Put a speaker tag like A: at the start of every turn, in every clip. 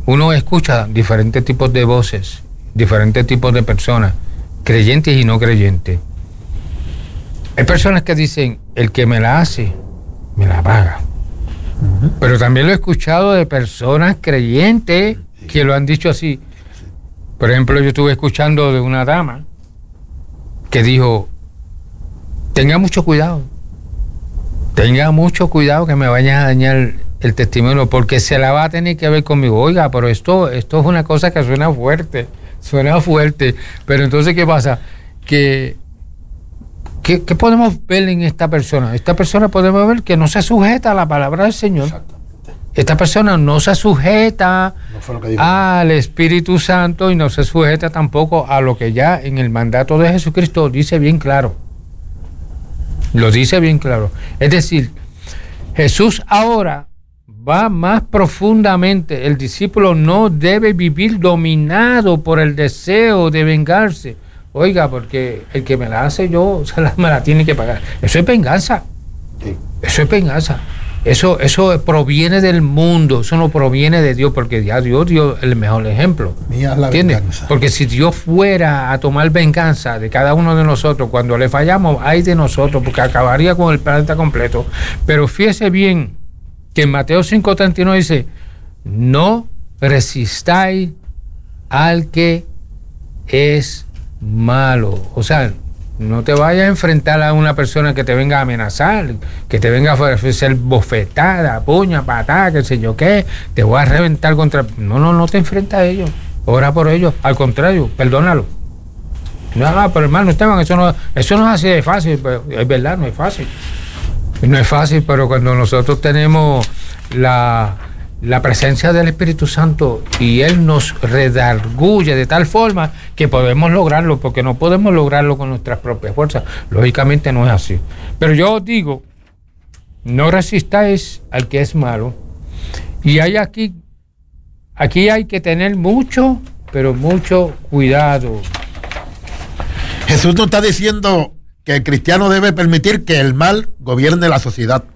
A: uno escucha diferentes tipos de voces, diferentes tipos de personas, creyentes y no creyentes. Hay personas que dicen, el que me la hace, me la paga. Pero también lo he escuchado de personas creyentes que lo han dicho así. Por ejemplo, yo estuve escuchando de una dama que dijo, tenga mucho cuidado que me vayan a dañar el testimonio, porque se la va a tener que ver conmigo. Oiga, pero esto es una cosa que suena fuerte, pero entonces, ¿qué pasa? ¿Qué podemos ver en esta persona? Esta persona podemos ver que no se sujeta a la palabra del Señor. Esta persona no se sujeta al Espíritu Santo y no se sujeta tampoco a lo que ya en el mandato de Jesucristo dice bien claro. Lo dice bien claro. Es decir, Jesús ahora va más profundamente. El discípulo no debe vivir dominado por el deseo de vengarse. Oiga, porque el que me la hace yo, me la tiene que pagar. Eso es venganza. Sí. Eso es venganza. Eso proviene del mundo, eso no proviene de Dios, porque ya Dios dio el mejor ejemplo. ¿Entiendes? Porque si Dios fuera a tomar venganza de cada uno de nosotros cuando le fallamos, ay de nosotros, porque acabaría con el planeta completo. Pero fíjese bien que en Mateo 5:39 dice, no resistáis al que es malo. O sea, no te vayas a enfrentar a una persona que te venga a amenazar, que te venga a ofrecer bofetada, puña, patada, qué sé yo qué, te voy a reventar contra... No te enfrentas a ellos, ora por ellos, al contrario, perdónalo. No, pero hermano Esteban, eso no es así de fácil, es verdad, no es fácil. No es fácil, pero cuando nosotros tenemos la presencia del Espíritu Santo y Él nos redarguye de tal forma que podemos lograrlo, porque no podemos lograrlo con nuestras propias fuerzas. Lógicamente no es así. Pero yo os digo, no resistáis al que es malo. Y hay aquí hay que tener mucho, pero mucho cuidado.
B: Jesús nos está diciendo que el cristiano debe permitir que el mal gobierne la sociedad,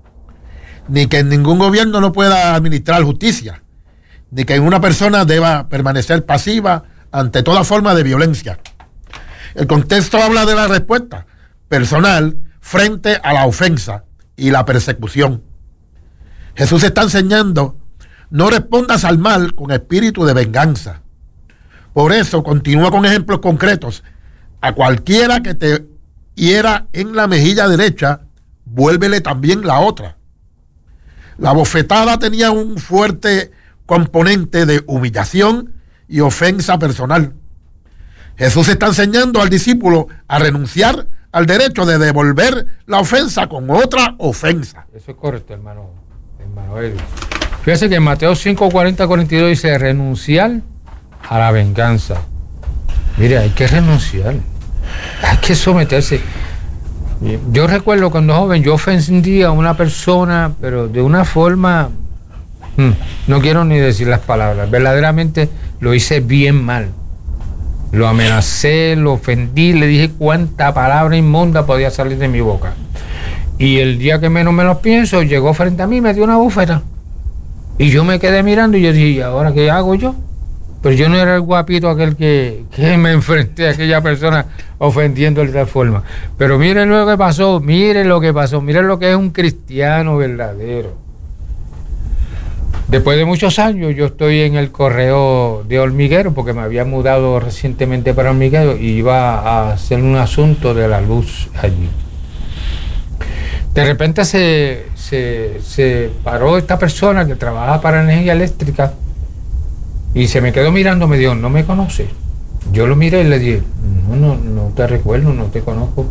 B: ni que ningún gobierno no pueda administrar justicia, ni que una persona deba permanecer pasiva ante toda forma de violencia. El contexto habla de la respuesta personal frente a la ofensa y la persecución. Jesús está enseñando, no respondas al mal con espíritu de venganza. Por eso continúa con ejemplos concretos. A cualquiera que te hiera en la mejilla derecha, vuélvele también la otra. La bofetada tenía un fuerte componente de humillación y ofensa personal. Jesús está enseñando al discípulo a renunciar al derecho de devolver la ofensa con otra ofensa.
A: Eso es correcto, hermano Elio. Fíjese que en Mateo 5:40-42 dice renunciar a la venganza. Mire, hay que renunciar, hay que someterse. Yo recuerdo cuando joven, yo ofendí a una persona, pero de una forma, no quiero ni decir las palabras, verdaderamente lo hice bien mal. Lo amenacé, lo ofendí, le dije cuánta palabra inmunda podía salir de mi boca. Y el día que menos me lo pienso, llegó frente a mí y me dio una bofeta. Y yo me quedé mirando y yo dije, ¿y ahora qué hago yo? Pero yo no era el guapito aquel que me enfrenté a aquella persona ofendiéndole de tal forma. Pero miren lo que pasó, miren lo que es un cristiano verdadero. Después de muchos años yo estoy en el correo de Hormiguero, porque me había mudado recientemente para Hormiguero y iba a hacer un asunto de la luz allí. De repente se paró esta persona que trabaja para energía eléctrica y se me quedó mirando, me dijo, ¿no me conoces? Yo lo miré y le dije, no te recuerdo, no te conozco.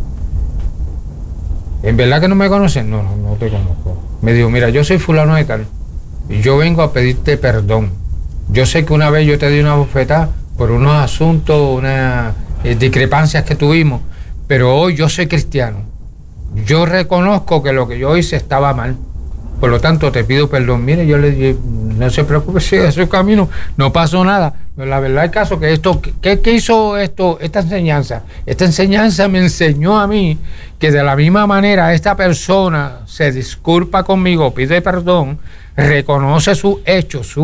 A: ¿En verdad que no me conoces? No te conozco. Me dijo, mira, yo soy fulano de tal y yo vengo a pedirte perdón. Yo sé que una vez yo te di una bofetada por unos asuntos, unas discrepancias que tuvimos, pero hoy yo soy cristiano. Yo reconozco que lo que yo hice estaba mal. Por lo tanto, te pido perdón. Mire, yo le dije, no se preocupe, siga su camino, no pasó nada. Pero la verdad es caso que esto, ¿qué hizo esto? Esta enseñanza me enseñó a mí que de la misma manera esta persona se disculpa conmigo, pide perdón, reconoce sus hechos,